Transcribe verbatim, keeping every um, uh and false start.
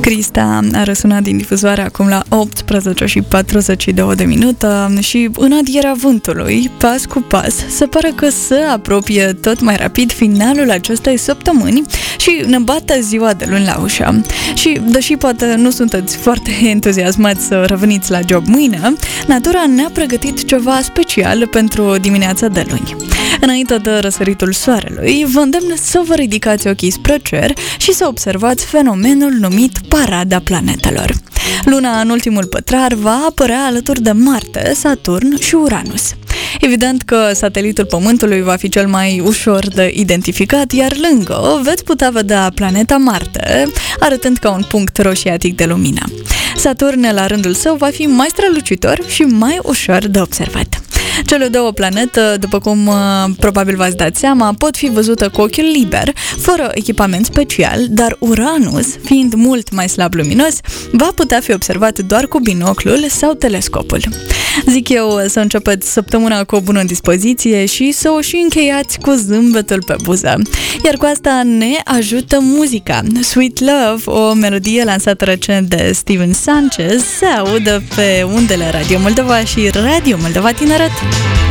Crista a răsunat din difuzoare acum la optsprezece și patruzeci și două de minute și în adierea vântului, pas cu pas, se pare că se apropie tot mai rapid finalul acestei săptămâni și ne bate ziua de luni la ușă. Și, deși poate nu sunteți foarte entuziasmați să reveniți la job mâine, natura ne-a pregătit ceva special pentru dimineața de luni. Înainte de răsăritul soarelui, vă îndemn să vă ridicați ochii spre cer și să observați fenomenul numit Parada Planetelor. Luna în ultimul pătrar va apărea alături de Marte, Saturn și Uranus. Evident că satelitul Pământului va fi cel mai ușor de identificat, iar lângă veți putea vedea planeta Marte, arătând ca un punct roșiatic de lumină. Saturn, la rândul său, va fi mai strălucitor și mai ușor de observat. Cele două planete, după cum uh, probabil v-ați dat seama, pot fi văzute cu ochiul liber, fără echipament special, dar Uranus, fiind mult mai slab luminos, va putea fi observat doar cu binoclul sau telescopul. Zic eu să începeți săptămâna cu o bună dispoziție și să o și încheiați cu zâmbetul pe buză. Iar cu asta ne ajută muzica. Sweet Love, o melodie lansată recent de Steven Sanchez, se audă pe undele Radio Moldova și Radio Moldova Tineret.